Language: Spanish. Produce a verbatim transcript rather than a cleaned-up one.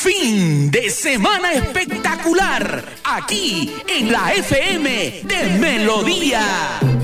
Fin de semana espectacular, aquí en la F M de Melodía.